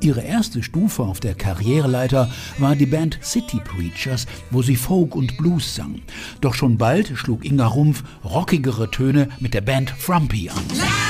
Ihre erste Stufe auf der Karriereleiter war die Band City Preachers, wo sie Folk und Blues sang. Doch schon bald schlug Inga Rumpf rockigere Töne mit der Band Frumpy an.